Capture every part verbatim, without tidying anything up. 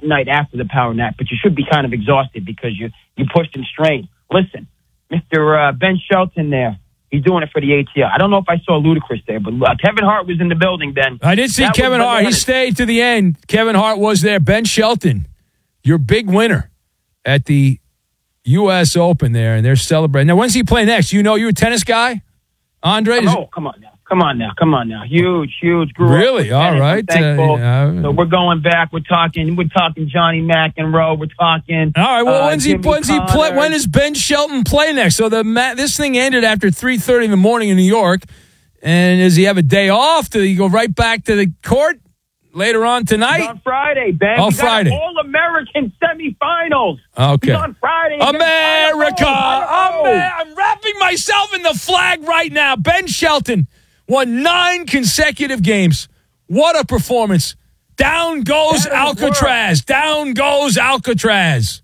night after the power nap, but you should be kind of exhausted because you, you pushed and strained. Listen, Mister Uh, Ben Shelton there, he's doing it for the A T L. I don't know if I saw Ludacris there, but uh, Kevin Hart was in the building, Ben. I did see That Kevin Hart. He stayed to the end. Kevin Hart was there. Ben Shelton, your big winner at the U S Open there, and they're celebrating. Now, when's he play next? You know, you a tennis guy, Andre? Oh, come on now. Come on now. Come on now. Huge, huge group. Really? All right. Uh, yeah. So we're going back. We're talking. We're talking Johnny McEnroe. We're talking. All right. Well, uh, when's he? Jimmy When's he play? Connors. When does Ben Shelton play next? So the ma- this thing ended after three thirty in the morning in New York, and does he have a day off? Do he go right back to the court later on tonight? He's on Friday, Ben. Oh, we got Friday. All-American semifinals. Okay. He's on Friday. America. Idaho. Amer- I'm wrapping myself in the flag right now. Ben Shelton won nine consecutive games. What a performance. Down goes Alcatraz. Down goes Alcatraz.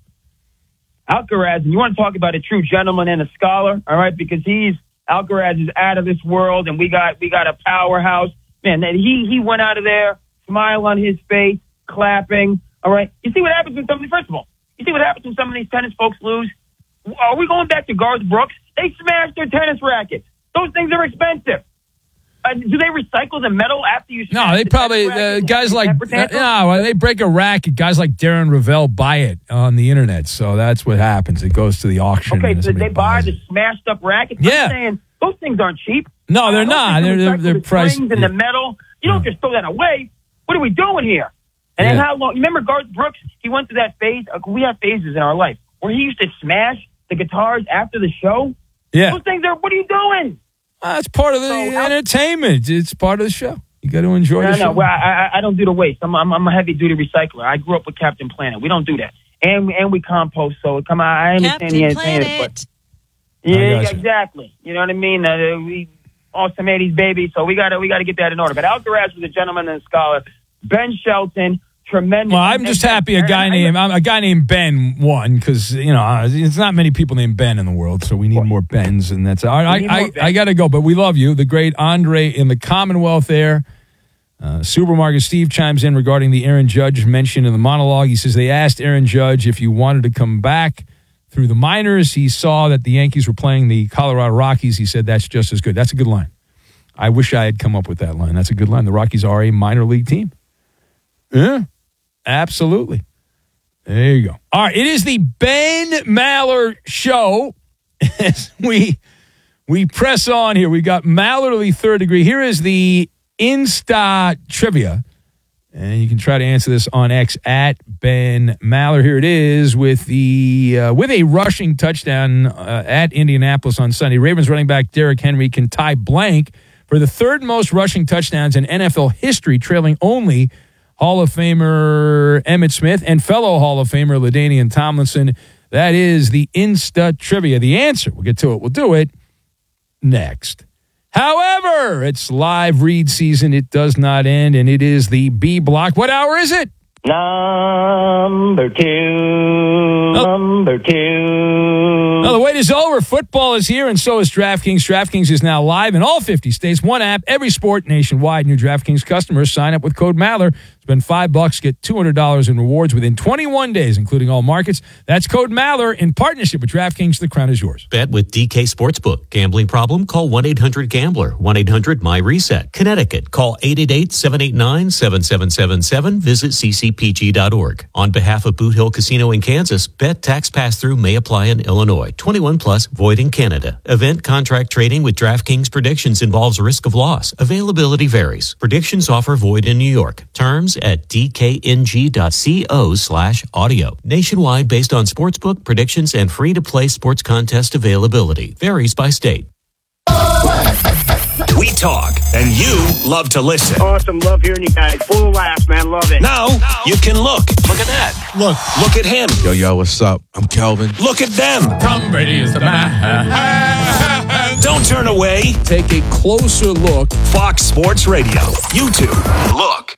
Alcaraz, and you want to talk about a true gentleman and a scholar, all right? Because he's Alcaraz is out of this world, and we got we got a powerhouse. Man, that he he went out of there, smile on his face, clapping. All right. You see what happens when somebody, first of all, you see what happens when some of these tennis folks lose? Are we going back to Garth Brooks? They smashed their tennis rackets. Those things are expensive. Uh, do they recycle the metal after you? No, they the probably uh, guys like uh, no, they break a racket. Guys like Darren Ravel buy it on the internet, so that's what happens. It goes to the auction. Okay, and so they buy buys the it. smashed up rackets. Yeah. I'm saying those things aren't cheap. No, they're Uh, those not. things They're are they're, recycled, they're the priced. springs and the metal. You don't just throw that away. What are we doing here? And then Yeah. how long? You remember Garth Brooks? He went through that phase. Uh, we have phases in our life where he used to smash the guitars after the show. Yeah, Those things are. What are you doing? well, that's part of the So how- entertainment. It's part of the show. You got to enjoy No, the show. no. Well, I, I, I don't do the waste. I'm, I'm, I'm a heavy duty recycler. I grew up with Captain Planet. We don't do that, and and we compost. So come on, I understand Captain the entertainment, Planet. but yeah, gotcha. exactly. You know what I mean? Uh, we awesome eighties baby. So we got to we got to get that in order. But Alcaraz was a gentleman and a scholar. Ben Shelton, tremendous. Well, I'm just happy a guy named I'm a guy named Ben won because you know it's not many people named Ben in the world, so we need more Bens, and that's I I, need more I, Bens. I got to go, but we love you, the great Andre in the Commonwealth there. Uh, Supermarket Steve chimes in regarding the Aaron Judge mention in the monologue. He says they asked Aaron Judge if he wanted to come back through the minors. He saw that the Yankees were playing the Colorado Rockies. He said that's just as good. That's a good line. I wish I had come up with that line. That's a good line. The Rockies are a minor league team. Yeah, absolutely. There you go. All right, it is the Ben Maller Show. As we we press on here, we got Mallerly third degree. Here is the Insta trivia, and you can try to answer this on X at Ben Maller. Here it is with the uh, with a rushing touchdown uh, at Indianapolis on Sunday. Ravens running back Derrick Henry can tie blank for the third most rushing touchdowns in N F L history, trailing only Hall of Famer Emmitt Smith and fellow Hall of Famer LaDainian Tomlinson. That is the Insta trivia. The answer, we'll get to it. We'll do it next. However, it's live read season. It does not end, and it is the B block. What hour is it? Number two, number two. No, the wait is over. Football is here, and so is DraftKings. DraftKings is now live in all fifty states. One app, every sport nationwide. New DraftKings customers sign up with code Maller. Spend five bucks, get two hundred dollars in rewards within twenty-one days, including all markets. That's code Maller in partnership with DraftKings. The crown is yours. Bet with D K Sportsbook. Gambling problem? Call one eight hundred gambler. one eight hundred my reset. Connecticut. Call eight eight eight, seven eight nine, seven seven seven seven. Visit c c p g dot org. On behalf of Boot Hill Casino in Kansas, bet tax pass-through may apply in Illinois. twenty-one plus, void in Canada. Event contract trading with DraftKings predictions involves risk of loss. Availability varies. Predictions offer void in New York. Terms at d k n g dot co slash audio. Nationwide based on sportsbook predictions and free-to-play sports contest availability. Varies by state. We talk, and you love to listen. Awesome. Love hearing you guys. Full of laughs, man. Love it. Now, you can look. Look at that. Look. Look at him. Yo, yo, what's up? I'm Kelvin. Look at them. Tom Brady is the man. Don't turn away. Take a closer look. Fox Sports Radio. YouTube. Look.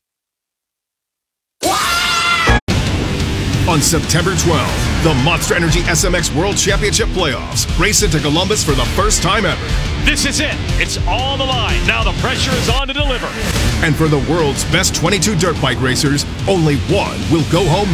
On September twelfth, the Monster Energy S M X World Championship Playoffs race into Columbus for the first time ever. This is it. It's on the line. Now the pressure is on to deliver. And for the world's best twenty-two dirt bike racers, only one will go home